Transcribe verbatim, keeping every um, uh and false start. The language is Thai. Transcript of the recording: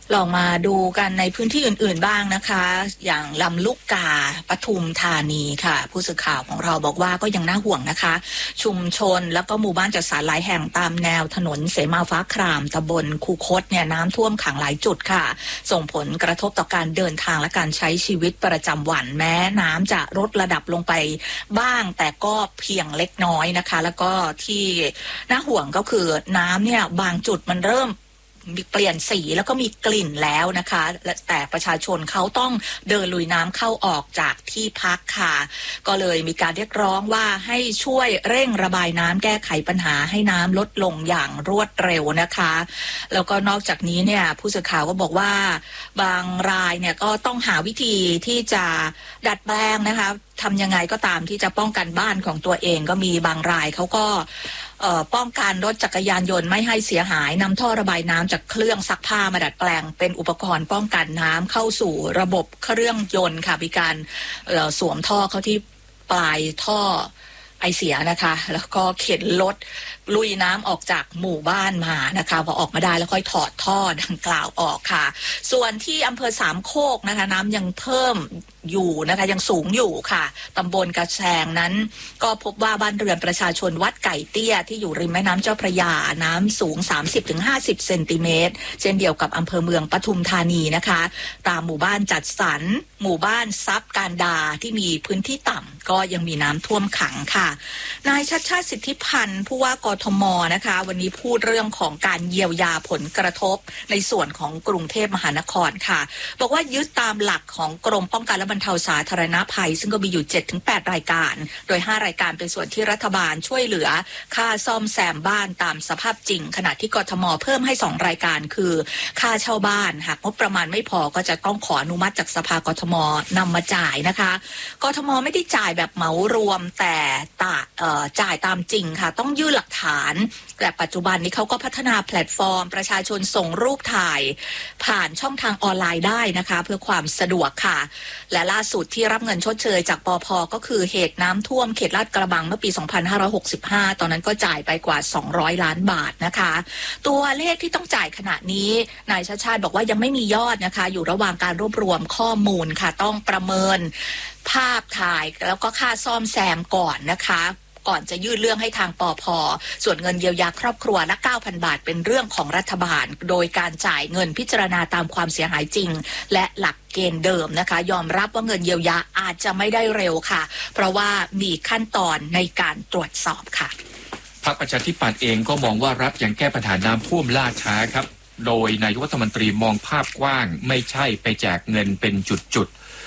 ลองมาดูกันในพื้นที่อื่นๆบ้างนะคะอย่างลำลูกกาปทุมธานีค่ะผู้สื่อข่าวของเราบอกว่าก็ยังน่าห่วงนะคะชุมชนแล้วก็หมู่บ้านจัดสรรหลายแห่งตามแนวถนนเสมาฟ้าครามตำบลคูคตเนี่ยน้ำท่วมขังหลายจุดค่ะส่งผลกระทบต่อการเดินทางและการใช้ชีวิตประจำวันแม้น้ำจะลดระดับลงไปบ้างแต่ก็เพียงเล็กน้อยนะคะแล้วก็ที่น่าห่วงก็คือน้ำเนี่ยบางจุดมันเริ่มมีเปลี่ยนสีแล้วก็มีกลิ่นแล้วนะคะแต่ประชาชนเขาต้องเดินลุยน้ำเข้าออกจากที่พักค่ะก็เลยมีการเรียกร้องว่าให้ช่วยเร่งระบายน้ำแก้ไขปัญหาให้น้ำลดลงอย่างรวดเร็วนะคะแล้วก็นอกจากนี้เนี่ยผู้สื่อข่าวก็บอกว่าบางรายเนี่ยก็ต้องหาวิธีที่จะดัดแปลงนะคะทำยังไงก็ตามที่จะป้องกันบ้านของตัวเองก็มีบางรายเขาก็ป้องกันรถจักรยานยนต์ไม่ให้เสียหายนำท่อระบายน้ำจากเครื่องซักผ้ามาดัดแปลงเป็นอุปกรณ์ป้องกันน้ำเข้าสู่ระบบเครื่องยนต์ค่ะมีการสวมท่อเข้าที่ปลายท่อไอเสียนะคะแล้วก็เข็นรถลุยน้ำออกจากหมู่บ้านมานะคะพอออกมาได้แล้วค่อยถอดท่อดังกล่าวออกค่ะส่วนที่อำเภอสามโคกนะคะน้ำยังเพิ่มอยู่นะคะยังสูงอยู่ค่ะตำบลกระแชงนั้นก็พบว่าบ้านเรือนประชาชนวัดไก่เตี้ยที่อยู่ริมแม่น้ำเจ้าพระยาน้ำสูง สามสิบถึงห้าสิบ เซนติเมตรเช่นเดียวกับอำเภอเมืองปทุมธานีนะคะตามหมู่บ้านจัดสรรหมู่บ้านทรัพย์การดาที่มีพื้นที่ต่ำก็ยังมีน้ำท่วมขังค่ะนายชัชชาติสิทธิพันธ์ผู้ว่ากทมนะคะวันนี้พูดเรื่องของการเยียวยาผลกระทบในส่วนของกรุงเทพมหานครค่ะบอกว่ายึดตามหลักของกรมป้องกันและบรรเทาสาธารณภัยซึ่งก็มีอยู่ เจ็ดถึงแปด รายการโดยห้ารายการเป็นส่วนที่รัฐบาลช่วยเหลือค่าซ่อมแซมบ้านตามสภาพจริงขณะที่กทมเพิ่มให้สองรายการคือค่าเช่าบ้านหากงบประมาณไม่พอก็จะต้องขออนุมัติจากสภากทมนำมาจ่ายนะคะกทมไม่ได้จ่ายแบบเหมารวมแต่ตาเอ่อจ่ายตามจริงค่ะต้องยื่นหลักฐานแต่ปัจจุบันนี้เขาก็พัฒนาแพลตฟอร์มประชาชนส่งรูปถ่ายผ่านช่องทางออนไลน์ได้นะคะเพื่อความสะดวกค่ะและล่าสุดที่รับเงินชดเชยจากปภ.ก็คือเหตุน้ำท่วมเขตลาดกระบังเมื่อปี สองพันห้าร้อยหกสิบห้า ตอนนั้นก็จ่ายไปกว่าสองร้อยล้านบาทนะคะตัวเลขที่ต้องจ่ายขณะนี้นายชาติชาติบอกว่ายังไม่มียอดนะคะอยู่ระหว่างการรวบรวมข้อมูลค่ะต้องประเมินภาพถ่ายแล้วก็ค่าซ่อมแซมก่อนนะคะก่อนจะยื่นเรื่องให้ทางปภ.ส่วนเงินเยียวยาครอบครัวละ เก้าพัน บาทเป็นเรื่องของรัฐบาลโดยการจ่ายเงินพิจารณาตามความเสียหายจริงและหลักเกณฑ์เดิมนะคะยอมรับว่าเงินเยียวยาอาจจะไม่ได้เร็วค่ะเพราะว่ามีขั้นตอนในการตรวจสอบค่ะพรรคประชาธิปัตย์เองก็มองว่ารัฐยังแก้ปัญหาน้ำท่วมล่าช้าครับโดยนายกรัฐมนตรีมองภาพกว้างไม่ใช่ไปแจกเงินเป็นจุดๆ